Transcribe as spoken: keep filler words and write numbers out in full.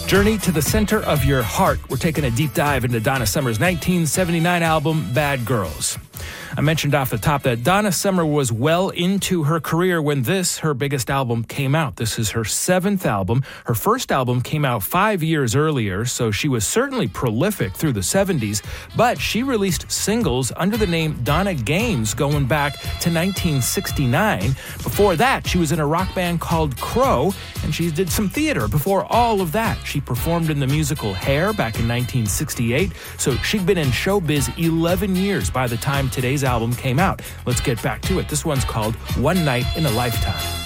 Journey to the Center of Your Heart. We're taking a deep dive into Donna Summer's nineteen seventy-nine album, Bad Girls. I mentioned off the top that Donna Summer was well into her career when this, her biggest album, came out. This is her seventh album. Her first album came out five years earlier, so she was certainly prolific through the seventies, but she released singles under the name Donna Gaines going back to nineteen sixty-nine. Before that, she was in a rock band called Crow, and she did some theater. Before all of that, she performed in the musical Hair back in nineteen sixty-eight, so she'd been in showbiz eleven years by the time today's album came out. Let's get back to it. This one's called One Night in a Lifetime.